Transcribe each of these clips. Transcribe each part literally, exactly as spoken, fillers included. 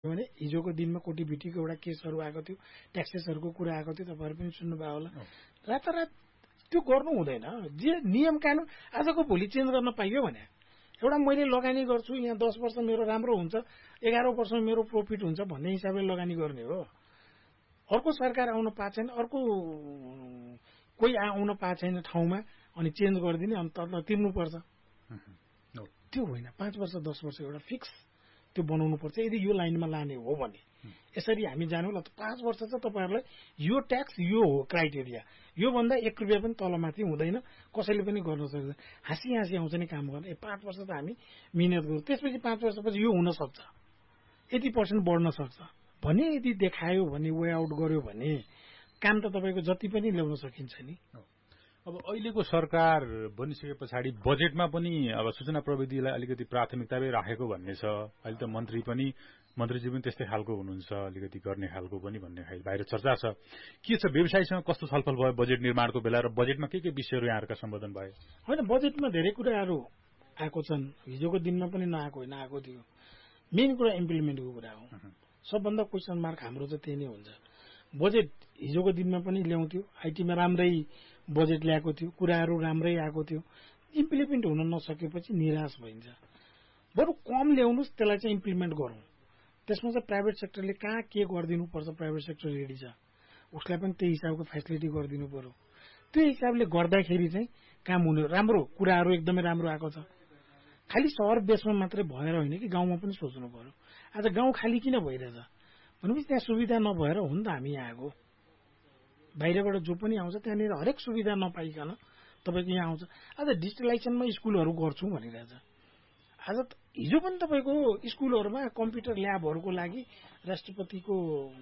भने हिजोको दिनमा कोटीभिटीको एउटा केसहरू आएको थियो, ट्याक्सेसहरूको कुरा आएको थियो, तपाईँहरू पनि सुन्नुभयो होला। रातारात त्यो गर्नु हुँदैन। जे नियम कानुन आजको भोलि चेन्ज गर्न पाइयो भने एउटा मैले लगानी गर्छु, यहाँ दस वर्ष मेरो राम्रो हुन्छ, एघार वर्षमा मेरो प्रफिट हुन्छ भन्ने हिसाबले लगानी गर्ने हो। अर्को सरकार आउन पाएको छैन, अर्को कोही आउन पाएको छैन ठाउँमा अनि चेन्ज गरिदिने अनि तल तिर्नुपर्छ, त्यो होइन। पाँच वर्ष दस वर्ष एउटा फिक्स त्यो बनाउनु पर्छ यदि यो लाइनमा लाने हो भने। यसरी हामी जानु ल पाँच वर्ष चाहिँ तपाईँहरूलाई यो ट्याक्स यो हो क्राइटेरिया, योभन्दा एक रुपियाँ पनि तलमाथि हुँदैन, कसैले पनि गर्न सक्दैन। हाँसी हाँसी आउँछ नि काम गर्न, ए पाँच वर्ष त हामी मिहिनेत गरौँ, त्यसपछि पाँच वर्षपछि यो हुन सक्छ, यति पर्सेन्ट बढ्न सक्छ भने यदि देखायो भने, वे आउट गर्यो भने काम त तपाईँको जति पनि ल्याउन सकिन्छ नि। अब अहिलेको सरकार बनिसके पछाडि बजेटमा पनि अब सूचना प्रविधिलाई अलिकति प्राथमिकतामै राखेको भन्ने छ। अहिले त मन्त्री पनि मन्त्रीजी पनि त्यस्तै खालको हुनुहुन्छ, अलिकति गर्ने खालको पनि भन्ने खालको बाहिर चर्चा छ। के छ व्यवसायीसँग कस्तो छलफल भयो बजेट निर्माणको बेला र बजेटमा के के विषयहरू यहाँहरूका सम्बोधन भए? होइन, बजेटमा धेरै कुराहरू आएको छन्, हिजोको दिनमा पनि नआएको होइन, आएको थियो। मेन कुरा इम्प्लिमेन्टको कुरा हो। सबभन्दा क्वेसन मार्क हाम्रो त त्यही नै हुन्छ। बजेट हिजोको दिनमा पनि ल्याउँथ्यो, आइटीमा राम्रै बजेट ल्याएको थियो, कुराहरू राम्रै आएको थियो, इम्प्लिमेन्ट हुन नसकेपछि निराश भइन्छ। बरु कम ल्याउनुहोस्, त्यसलाई चाहिँ इम्प्लिमेन्ट गरौँ। त्यसमा चाहिँ प्राइभेट सेक्टरले कहाँ के गरिदिनुपर्छ, प्राइभेट सेक्टर रेडी छ, उसलाई पनि त्यही हिसाबको फेसिलिटी गरिदिनु पर्यो। त्यो हिसाबले गर्दाखेरि चाहिँ काम हुने राम्रो कुराहरू एकदमै राम्रो आएको छ। खालि सहर बेसमा मात्रै भएर होइन कि गाउँमा पनि सोच्नु पर्यो। आज गाउँ खाली किन भइरहेछ भनेपछि त्यहाँ सुविधा नभएर हो नि त हामी यहाँ आएको। बाहिरबाट जो पनि आउँछ त्यहाँनिर हरेक सुविधा नपाइकन तपाईँको यहाँ आउँछ। आज डिजिटलाइजेसनमा स्कुलहरू गर्छौँ भनिरहेछ। आज हिजो पनि तपाईँको स्कुलहरूमा कम्प्युटर ल्याबहरूको लागि राष्ट्रपतिको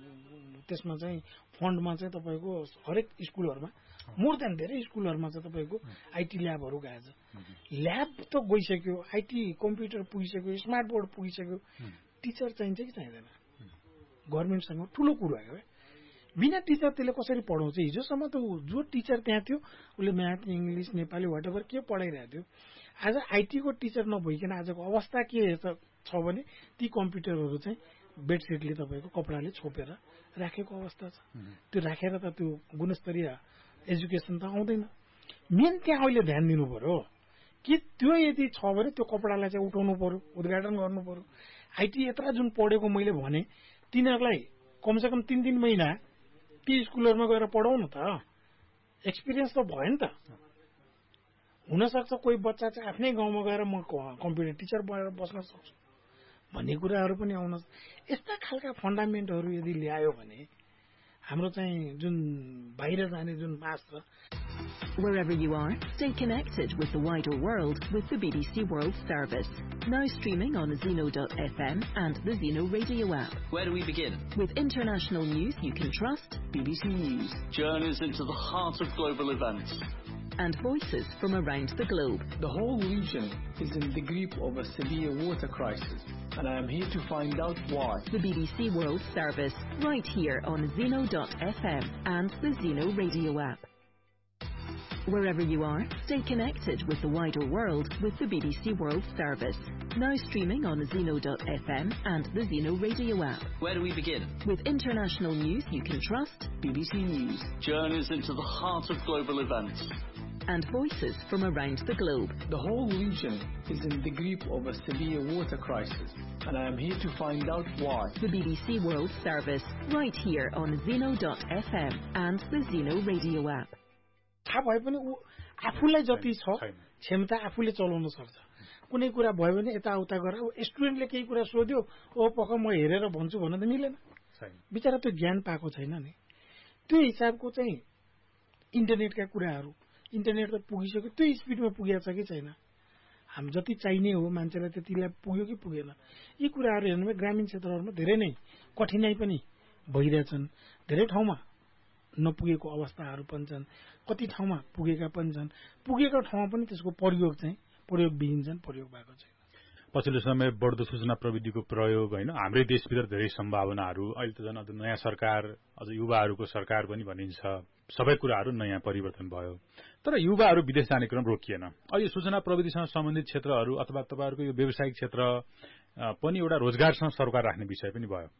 त्यसमा चाहिँ फन्डमा चाहिँ तपाईँको हरेक स्कुलहरूमा मोर देन धेरै स्कुलहरूमा चाहिँ तपाईँको आइटी ल्याबहरू गएछ। ल्याब त गइसक्यो, आइटी कम्प्युटर पुगिसक्यो, स्मार्ट बोर्ड पुगिसक्यो, टिचर चाहिन्छ कि चाहिँदैन? गभर्मेन्टसँग ठुलो कुरो हो। बिना टिचर त्यसले कसरी पढाउँछ? हिजोसम्म त जो टिचर त्यहाँ थियो उसले म्याथ, इङ्ग्लिस, नेपाली वाटेभर के पढाइरहेको थियो। आज आइटीको टिचर नभइकन आजको अवस्था के छ भने ती कम्प्युटरहरू चाहिँ बेडसिटले तपाईँको कपडाले छोपेर राखेको अवस्था छ। त्यो राखेर त त्यो गुणस्तरीय एजुकेसन त आउँदैन। मेन त्यहाँ अहिले ध्यान दिनु पर्यो कि त्यो यदि छ भने त्यो कपडालाई चाहिँ उठाउनु पर्यो, उद्घाटन गर्नु पर्यो। आइटी यत्र जुन पढेको मैले भने तिनीहरूलाई कमसेकम तीन तीन महिना ती स्कुलहरूमा गएर पढाउनु त, एक्सपिरियन्स त भयो नि त। हुनसक्छ कोही बच्चा चाहिँ आफ्नै गाउँमा गएर म कम्प्युटर टिचर भएर बस्न सक्छु भन्ने कुराहरू पनि आउन। यस्ता खालका फन्डामेन्टहरू यदि ल्यायो भने हाम्रो चाहिँ जुन बाहिर जाने जुन मास छ। Wherever you are, stay connected with the wider world with the B B C World Service. Now streaming on Zeno dot F M and the Zeno Radio app. Where do we begin? With international news you can trust. B B C News. Journeys into the heart of global events. And voices from around the globe. The whole region is in the grip of a severe water crisis, and I am here to find out why. The B B C World Service, right here on Zeno dot F M and the Zeno Radio app. Wherever you are, stay connected with the wider world with the B B C World Service. Now streaming on Zeno dot F M and the Zeno Radio app. Where do we begin? With international news you can trust. B B C News. Journeys into the heart of global events. And voices from around the globe. The whole region is in the grip of a severe water crisis, and I am here to find out why. The B B C World Service, right here on Zeno dot F M and the Zeno Radio app. थाहा भए पनि ऊ आफूलाई जति छ क्षमता आफूले चलाउन सक्छ। कुनै कुरा भयो भने यताउता गरेर स्टुडेन्टले केही कुरा सोध्यो, ओ पक्क म हेरेर भन्छु भन्न त मिलेन। बिचरा त्यो ज्ञान पाएको छैन नि। त्यो हिसाबको चाहिँ इन्टरनेटका कुराहरू इन्टरनेट त पुगिसक्यो, त्यो स्पिडमा पुगेको छ कि छैन? हाम जति चाहिने हो मान्छेलाई त्यतिलाई पुग्यो कि पुगेन? यी कुराहरू हेर्नुमा ग्रामीण क्षेत्रहरूमा धेरै नै कठिनाइ पनि भइरहेछन्। धेरै ठाउँमा नपुगेको अवस्थाहरू पनि छन्, कति ठाउँमा पुगेका पनि छन्। पुगेको ठाउँमा पनि त्यसको प्रयोग चाहिँ प्रयोगविहीन छन्, प्रयोग भएको छैन। पछिल्लो समय बढ्दो सूचना प्रविधिको प्रयोग होइन, हाम्रै देशभित्र धेरै सम्भावनाहरू। अहिले त झन् अझ नयाँ सरकार, अझ युवाहरूको सरकार पनि भनिन्छ। सबै कुराहरू नयाँ परिवर्तन भयो, तर युवाहरू विदेश जाने क्रम रोकिएन। अहिले सूचना प्रविधिसँग सम्बन्धित क्षेत्रहरू अथवा तपाईँहरूको यो व्यावसायिक क्षेत्र पनि एउटा रोजगारसँग सरोकार राख्ने विषय पनि भयो।